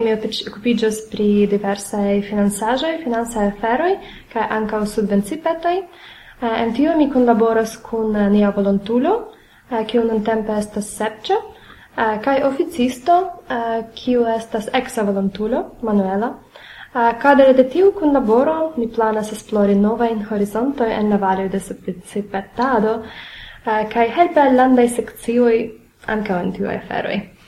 mi occupiĝos pri diversaj financaj aferoj kaj ankaŭ subvencipetoj. En tio mi kunlaboras kun nia volontulo, kiu nuntempe estas Sergio, kaj oficisto, kiu estas eksa volontulo, Manuela. Kadre de tiu kunlaboro mi planas esplori novajn horizontojn en la valeo de subvencipetado, kaj helpe al landaj sekcioj ankaŭ en tiuj aferoj.